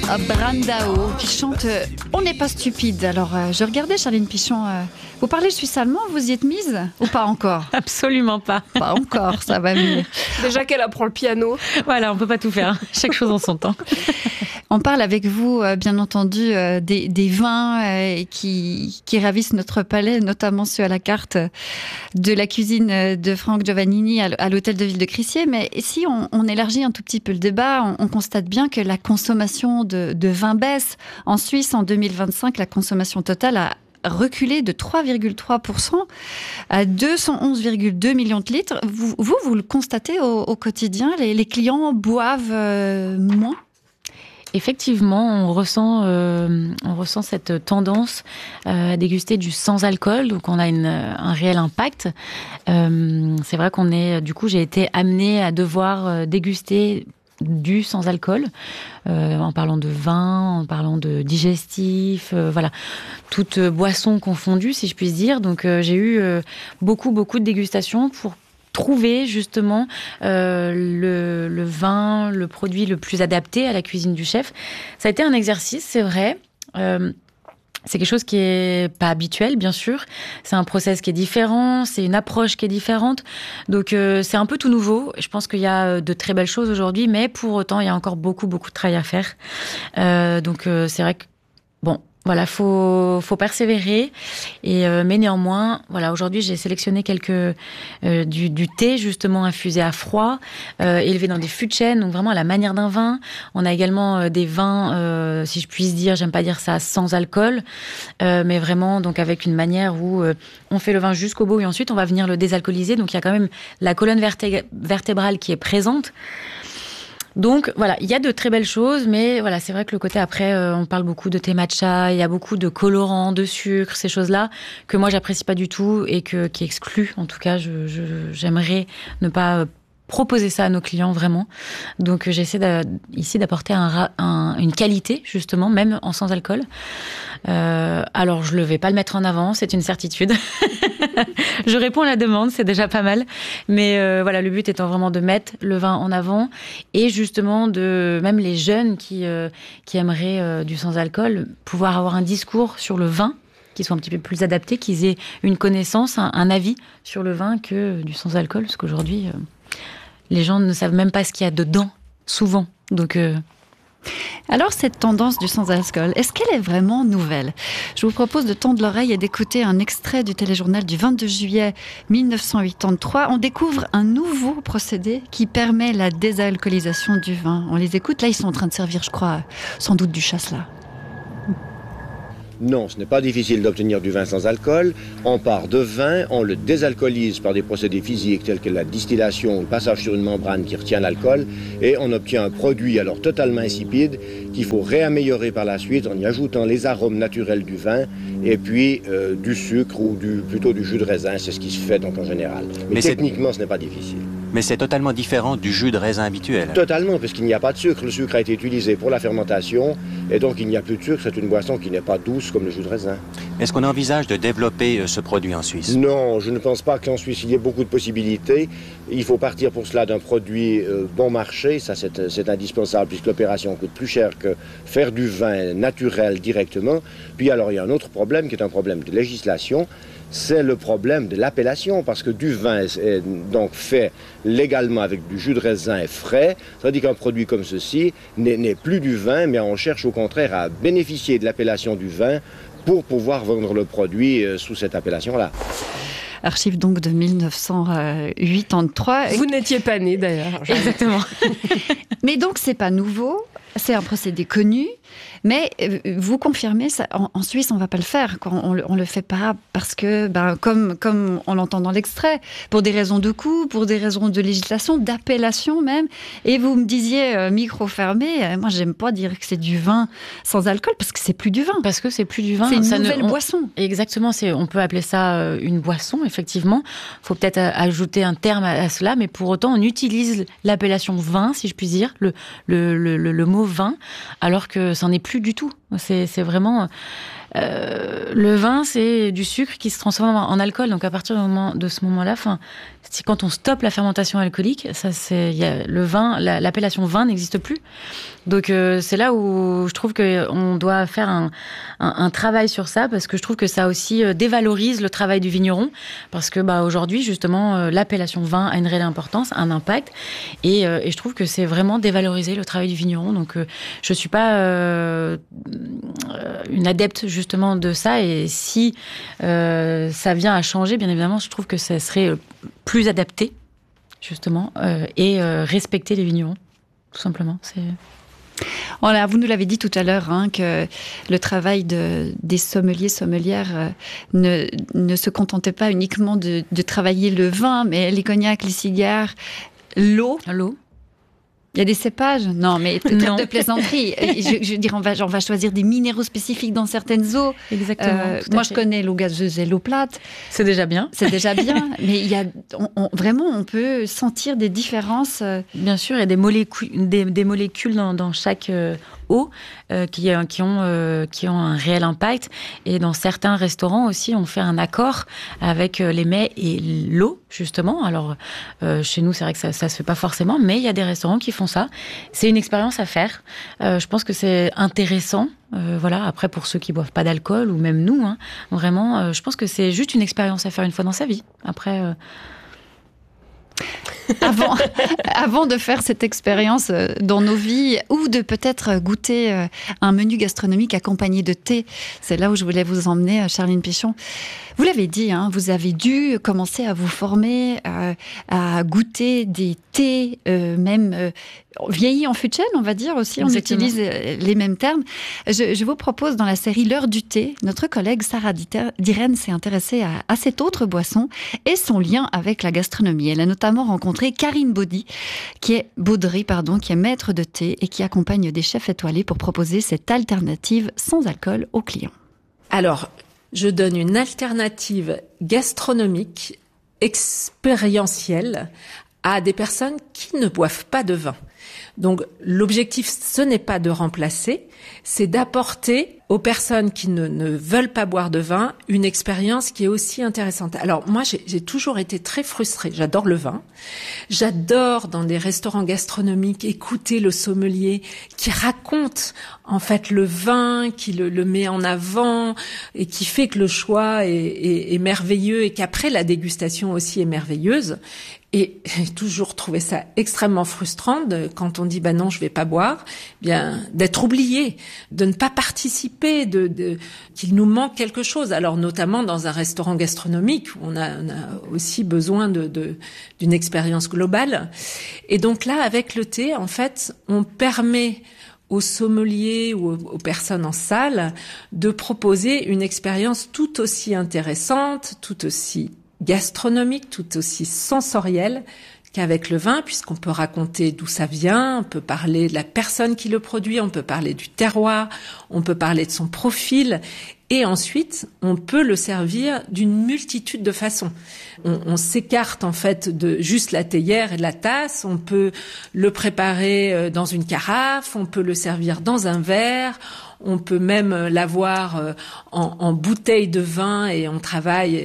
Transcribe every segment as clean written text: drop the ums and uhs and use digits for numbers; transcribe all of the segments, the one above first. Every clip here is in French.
Brandao qui chante On n'est pas stupide. Alors je regardais Charline Pichon, vous parlez suisse-allemand, vous y êtes mise ou pas encore? Absolument pas. Pas encore, ça va venir. Déjà qu'elle apprend le piano. Voilà, on peut pas tout faire, chaque chose en son temps. On parle avec vous, bien entendu, des vins qui ravissent notre palais, notamment ceux à la carte de la cuisine de Franck Giovannini à l'hôtel de ville de Crissier. Mais si on élargit un tout petit peu le débat, on constate bien que la consommation de vin baisse. En Suisse, en 2025, la consommation totale a reculé de 3,3% à 211,2 millions de litres. Vous le constatez au quotidien, les clients boivent moins? Effectivement, on ressent cette tendance à déguster du sans-alcool, donc on a un réel impact. C'est vrai j'ai été amenée à devoir déguster du sans-alcool, en parlant de vin, en parlant de digestif, voilà, toutes boissons confondues, si je puis dire. Donc j'ai eu beaucoup de dégustations pour trouver justement le vin, le produit le plus adapté à la cuisine du chef. Ça a été un exercice, c'est vrai. C'est quelque chose qui est pas habituel, bien sûr. C'est un process qui est différent, c'est une approche qui est différente. Donc, c'est un peu tout nouveau. Je pense qu'il y a de très belles choses aujourd'hui, mais pour autant, il y a encore beaucoup de travail à faire. Donc, c'est vrai que, bon, voilà, faut persévérer. Mais néanmoins, voilà, aujourd'hui, j'ai sélectionné du thé, justement, infusé à froid, élevé dans des fûts de chêne, donc vraiment à la manière d'un vin. On a également des vins, si je puis dire, j'aime pas dire ça, sans alcool, mais vraiment, donc, avec une manière où on fait le vin jusqu'au bout et ensuite, on va venir le désalcooliser. Donc, il y a quand même la colonne vertébrale qui est présente. Donc voilà, il y a de très belles choses, mais voilà, c'est vrai que le côté après, on parle beaucoup de thé matcha, il y a beaucoup de colorants, de sucre, ces choses-là que moi j'apprécie pas du tout et qui excluent. En tout cas, j'aimerais ne pas proposer ça à nos clients vraiment. Donc j'essaie ici d'apporter une qualité justement, même en sans alcool. Alors je ne vais pas le mettre en avant, c'est une certitude. Je réponds à la demande, c'est déjà pas mal. Mais voilà, le but étant vraiment de mettre le vin en avant et justement même les jeunes qui aimeraient du sans alcool, pouvoir avoir un discours sur le vin qui soit un petit peu plus adapté, qu'ils aient une connaissance, un avis sur le vin que du sans alcool, parce qu'aujourd'hui les gens ne savent même pas ce qu'il y a dedans, souvent. Donc, Alors, cette tendance du sans-alcool, est-ce qu'elle est vraiment nouvelle? Je vous propose de tendre l'oreille et d'écouter un extrait du téléjournal du 22 juillet 1983. On découvre un nouveau procédé qui permet la désalcoolisation du vin. On les écoute. Là, ils sont en train de servir, je crois, sans doute du chasselas. Non, ce n'est pas difficile d'obtenir du vin sans alcool. On part de vin, on le désalcoolise par des procédés physiques tels que la distillation ou le passage sur une membrane qui retient l'alcool et on obtient un produit alors totalement insipide qu'il faut réaméliorer par la suite en y ajoutant les arômes naturels du vin et puis du sucre ou plutôt du jus de raisin. C'est ce qui se fait donc en général. Mais techniquement, ce n'est pas difficile. Mais c'est totalement différent du jus de raisin habituel. Totalement, parce qu'il n'y a pas de sucre. Le sucre a été utilisé pour la fermentation et donc il n'y a plus de sucre. C'est une boisson qui n'est pas douce comme le jus de raisin. Est-ce qu'on envisage de développer ce produit en Suisse? Non, je ne pense pas qu'en Suisse il y ait beaucoup de possibilités. Il faut partir pour cela d'un produit bon marché. Ça, c'est indispensable puisque l'opération coûte plus cher que faire du vin naturel directement. Puis alors il y a un autre problème qui est un problème de législation. C'est le problème de l'appellation, parce que du vin est donc fait légalement avec du jus de raisin frais, tandis qu'un produit comme ceci n'est plus du vin, mais on cherche au contraire à bénéficier de l'appellation du vin pour pouvoir vendre le produit sous cette appellation-là. Archive donc de 1983. Vous n'étiez pas né d'ailleurs. Exactement. Mais donc c'est pas nouveau, c'est un procédé connu. Mais vous confirmez, ça, en Suisse, on ne va pas le faire. On le fait pas parce que, comme on l'entend dans l'extrait, pour des raisons de coût, pour des raisons de législation, d'appellation même. Et vous me disiez, micro fermé, moi, j'aime pas dire que c'est du vin sans alcool parce que c'est plus du vin. Parce que c'est plus du vin. C'est une nouvelle boisson. Exactement. On peut appeler ça une boisson, effectivement. Il faut peut-être ajouter un terme à cela, mais pour autant, on utilise l'appellation vin, si je puis dire, le mot vin, alors que ça n'en est plus du tout. C'est vraiment... le vin, c'est du sucre qui se transforme en alcool. Donc, à partir de ce moment-là, quand on stoppe la fermentation alcoolique, le vin, l'appellation vin n'existe plus. Donc c'est là où je trouve qu'on doit faire un travail sur ça, parce que je trouve que ça aussi dévalorise le travail du vigneron, parce que aujourd'hui justement l'appellation vin a une réelle importance, un impact, et je trouve que c'est vraiment dévaloriser le travail du vigneron. Donc je suis pas une adepte justement de ça, et si ça vient à changer, bien évidemment, je trouve que ça serait plus adapté justement et respecter les vignerons, tout simplement. Voilà, vous nous l'avez dit tout à l'heure, que le travail des sommelières ne se contentait pas uniquement de travailler le vin, mais les cognacs, les cigares, l'eau. Il y a des cépages? Non, mais trêve de plaisanterie. Je veux dire, on va choisir des minéraux spécifiques dans certaines eaux. Exactement. Moi, je connais l'eau gazeuse et l'eau plate. C'est déjà bien. Mais vraiment, on peut sentir des différences. Bien sûr, il y a des molécules dans chaque eau qui ont un réel impact. Et dans certains restaurants aussi, on fait un accord avec les mets et l'eau, justement. Alors, chez nous, c'est vrai que ça se fait pas forcément, mais il y a des restaurants qui font ça. C'est une expérience à faire. Je pense que c'est intéressant. Voilà. Après, pour ceux qui boivent pas d'alcool, ou même nous, vraiment, je pense que c'est juste une expérience à faire une fois dans sa vie. Après... Avant de faire cette expérience dans nos vies, ou de peut-être goûter un menu gastronomique accompagné de thé, c'est là où je voulais vous emmener, Charline Pichon. Vous l'avez dit, vous avez dû commencer à vous former, à goûter des thés, même vieillis en fût de chêne, on va dire aussi. Exactement. On utilise les mêmes termes. Je vous propose, dans la série L'heure du thé, notre collègue Sarah Diren s'est intéressée à cette autre boisson et son lien avec la gastronomie. Elle a notamment rencontré Karine Baudry, qui est maître de thé et qui accompagne des chefs étoilés pour proposer cette alternative sans alcool aux clients. Alors, je donne une alternative gastronomique, expérientielle, à des personnes qui ne boivent pas de vin. Donc, l'objectif, ce n'est pas de remplacer, c'est d'apporter aux personnes qui ne veulent pas boire de vin une expérience qui est aussi intéressante. Alors, moi, j'ai toujours été très frustrée. J'adore le vin. J'adore, dans des restaurants gastronomiques, écouter le sommelier qui raconte, en fait, le vin, qui le met en avant et qui fait que le choix est merveilleux et qu'après, la dégustation aussi est merveilleuse. Et j'ai toujours trouvé ça extrêmement frustrant quand on dit non, je vais pas boire, bien d'être oublié, de ne pas participer, qu'il nous manque quelque chose. Alors notamment dans un restaurant gastronomique où on a aussi besoin d'une expérience globale. Et donc là, avec le thé, en fait, on permet aux sommeliers ou aux personnes en salle de proposer une expérience tout aussi intéressante, tout aussi gastronomique, tout aussi sensorielle qu'avec le vin, puisqu'on peut raconter d'où ça vient, on peut parler de la personne qui le produit, on peut parler du terroir, on peut parler de son profil, et ensuite on peut le servir d'une multitude de façons. On s'écarte en fait de juste la théière et la tasse, on peut le préparer dans une carafe, on peut le servir dans un verre, on peut même l'avoir en bouteille de vin, et on travaille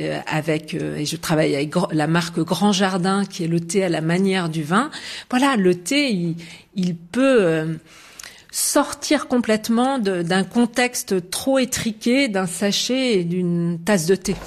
et je travaille avec la marque Grand Jardin, qui est le thé à la manière du vin. Voilà, le thé, il peut sortir complètement d'un contexte trop étriqué, d'un sachet et d'une tasse de thé.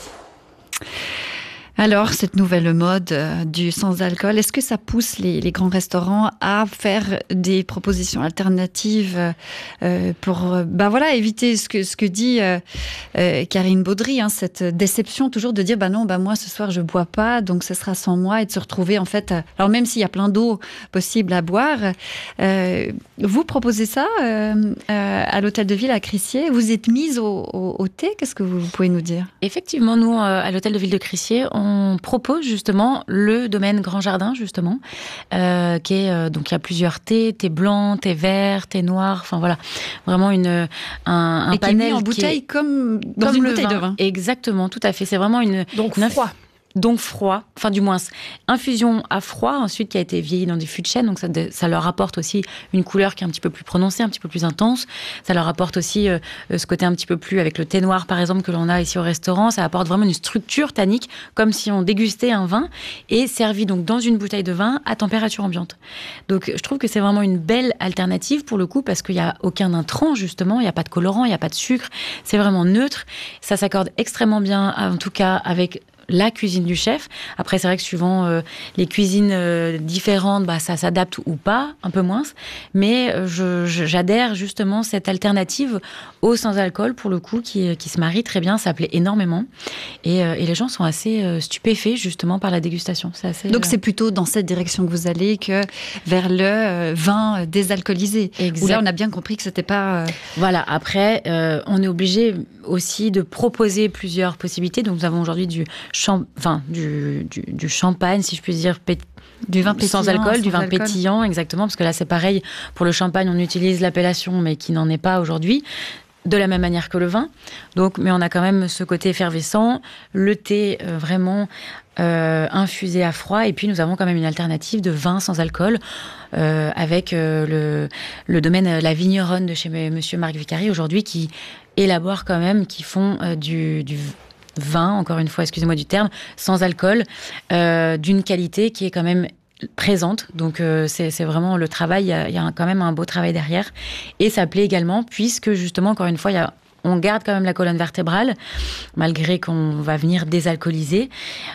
Alors, cette nouvelle mode du sans-alcool, est-ce que ça pousse les grands restaurants à faire des propositions alternatives pour éviter ce que dit Karine Baudry, cette déception toujours de dire non, moi ce soir je bois pas, donc ce sera sans moi, et de se retrouver en fait, alors même s'il y a plein d'eau possible à boire, vous proposez ça à l'hôtel de ville à Crissier, vous êtes mise au thé, qu'est-ce que vous pouvez nous dire? Effectivement, nous à l'hôtel de ville de Crissier, on propose justement le domaine Grand Jardin, justement, qui est donc il y a plusieurs thés blancs, thés verts, thés noirs, enfin voilà, vraiment un panel qui est mis en bouteille comme dans une bouteille de vin. Exactement, tout à fait. C'est vraiment donc froid. donc froid, enfin du moins infusion à froid, ensuite qui a été vieillie dans des fûts de chêne, donc ça leur apporte aussi une couleur qui est un petit peu plus prononcée, un petit peu plus intense. Ça leur apporte aussi ce côté un petit peu plus avec le thé noir par exemple que l'on a ici au restaurant. Ça apporte vraiment une structure tannique, comme si on dégustait un vin et servi donc dans une bouteille de vin à température ambiante. Donc je trouve que c'est vraiment une belle alternative pour le coup parce qu'il n'y a aucun intrant justement, il n'y a pas de colorant, il n'y a pas de sucre, c'est vraiment neutre. Ça s'accorde extrêmement bien en tout cas avec la cuisine du chef. Après, c'est vrai que suivant les cuisines différentes, ça s'adapte ou pas, un peu moins. Mais j'adhère justement cette alternative au sans-alcool, pour le coup, qui se marie très bien. Ça plaît énormément. Et les gens sont assez stupéfaits, justement, par la dégustation. Donc, c'est plutôt dans cette direction que vous allez que vers le vin désalcoolisé. Exact. Où là, on a bien compris que c'était pas... Voilà. Après, on est obligé aussi de proposer plusieurs possibilités. Donc, nous avons aujourd'hui du champagne, si je puis dire, du vin pétillant, sans alcool, du vin alcool. Pétillant, exactement, parce que là c'est pareil, pour le champagne on utilise l'appellation mais qui n'en est pas aujourd'hui, de la même manière que le vin. Donc, mais on a quand même ce côté effervescent, le thé vraiment infusé à froid, et puis nous avons quand même une alternative de vin sans alcool avec le domaine La Vigneronne de chez Monsieur Marc Vicari aujourd'hui, qui élabore quand même, qui font du vin, encore une fois, excusez-moi du terme, sans alcool, d'une qualité qui est quand même présente. Donc, c'est vraiment le travail, il y a quand même un beau travail derrière. Et ça plaît également, puisque justement, encore une fois, on garde quand même la colonne vertébrale, malgré qu'on va venir désalcooliser.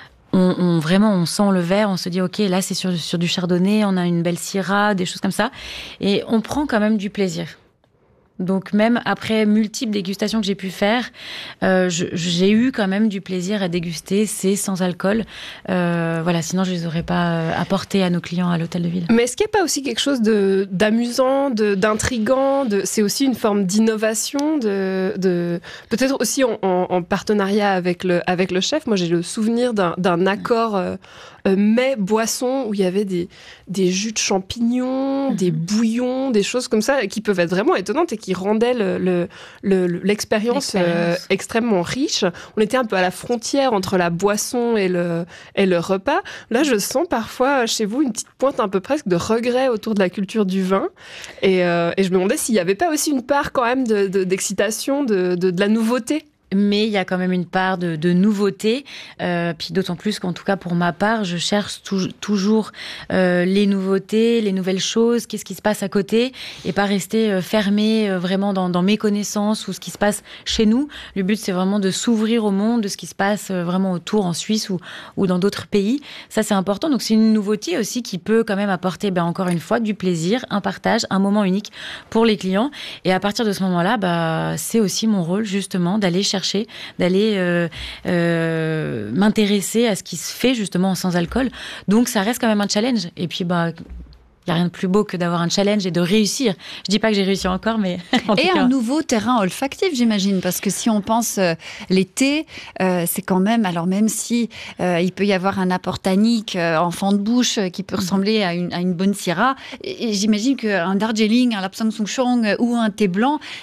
On sent le verre, on se dit, OK, là, c'est sur du chardonnay, on a une belle syrah, des choses comme ça. Et on prend quand même du plaisir. Donc même après multiples dégustations que j'ai pu faire, j'ai eu quand même du plaisir à déguster ces sans alcool. Voilà, sinon je les aurais pas apportés à nos clients à l'hôtel de ville. Mais est-ce qu'il n'y a pas aussi quelque chose d'amusant, d'intriguant, c'est aussi une forme d'innovation, peut-être aussi en partenariat avec le chef. Moi j'ai le souvenir d'un accord mets boisson où il y avait des jus de champignons, des bouillons, des choses comme ça qui peuvent être vraiment étonnantes et qui rendaient l'expérience extrêmement riche. On était un peu à la frontière entre la boisson et le repas. Là, je sens parfois chez vous une petite pointe un peu presque de regret autour de la culture du vin. Et je me demandais s'il n'y avait pas aussi une part quand même d'excitation, de la nouveauté. Mais il y a quand même une part de nouveauté, puis d'autant plus qu'en tout cas pour ma part, je cherche toujours les nouveautés, les nouvelles choses, qu'est-ce qui se passe à côté, et pas rester fermé vraiment dans mes connaissances ou ce qui se passe chez nous. Le but, c'est vraiment de s'ouvrir au monde, de ce qui se passe vraiment autour en Suisse ou dans d'autres pays. Ça, c'est important. Donc, c'est une nouveauté aussi qui peut quand même apporter, encore une fois, du plaisir, un partage, un moment unique pour les clients. Et à partir de ce moment-là, c'est aussi mon rôle, justement, d'aller m'intéresser à ce qui se fait justement sans alcool. Donc ça reste quand même un challenge. Et puis il n'y a rien de plus beau que d'avoir un challenge et de réussir. Je dis pas que j'ai réussi encore, mais en tout cas. Un nouveau terrain olfactif, j'imagine, parce que si on pense l'été, c'est quand même, alors même si il peut y avoir un apport tannique en fond de bouche qui peut ressembler à une bonne syrah, et j'imagine qu'un Darjeeling, un Lapsang Souchong ou un thé blanc